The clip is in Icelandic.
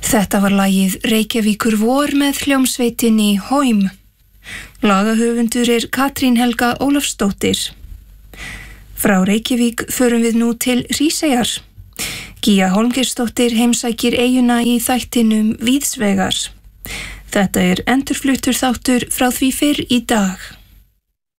Þetta var lagið Reykjavíkur vor með hljómsveitinni Hóim. Lagahöfundur Katrín Helga Ólafsdóttir. Frá Reykjavík förum við nú til Hríseyjar. Gígja Hólmgeirsdóttir heimsækir eyjuna í þættinum Víðsvegar. Þetta endurfluttur þáttur frá því fyrr í dag.